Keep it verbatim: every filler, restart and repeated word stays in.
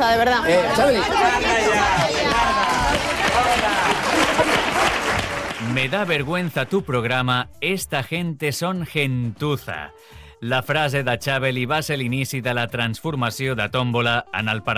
vergüenza, de verdad. Eh, Chabeli. Me da vergüenza tu programa, esta gente són gentuza. La frase de Chabeli va ser l'inici de la transformació de Tómbola en el